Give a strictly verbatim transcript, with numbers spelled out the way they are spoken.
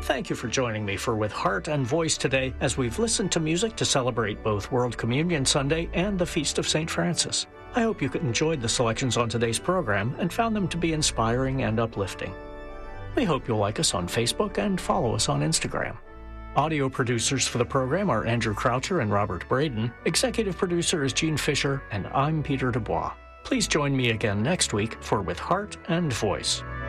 Thank you for joining me for With Heart and Voice today as we've listened to music to celebrate both World Communion Sunday and the Feast of Saint Francis. I hope you enjoyed the selections on today's program and found them to be inspiring and uplifting. We hope you'll like us on Facebook and follow us on Instagram. Audio producers for the program are Andrew Croucher and Robert Braden. Executive producer is Gene Fisher, and I'm Peter Dubois. Please join me again next week for With Heart and Voice.